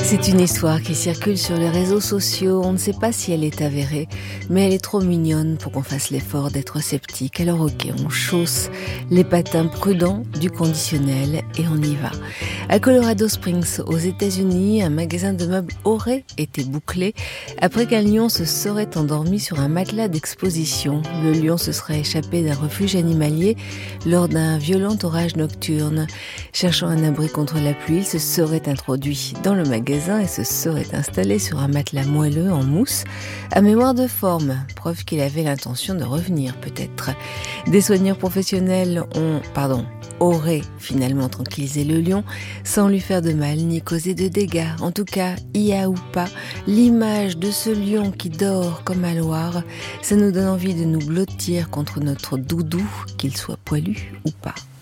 C'est une histoire qui circule sur les réseaux sociaux. On ne sait pas si elle est avérée, mais elle est trop mignonne pour qu'on fasse l'effort d'être sceptique. Alors ok, on chausse les patins prudents du conditionnel et on y va. À Colorado Springs, aux États-Unis, un magasin de meubles aurait été bouclé après qu'un lion se serait endormi sur un matelas d'exposition. Le lion se serait échappé d'un refuge animalier lors d'un violent orage nocturne. Cherchant un abri contre la pluie, il se serait introduit dans le magasin et se serait installé sur un matelas moelleux en mousse à mémoire de forme, preuve qu'il avait l'intention de revenir peut-être. Des soigneurs professionnels auraient finalement tranquillisé le lion sans lui faire de mal ni causer de dégâts. En tout cas, IA ou pas, l'image de ce lion qui dort comme un Loir, ça nous donne envie de nous blottir contre notre doudou, qu'il soit poilu ou pas.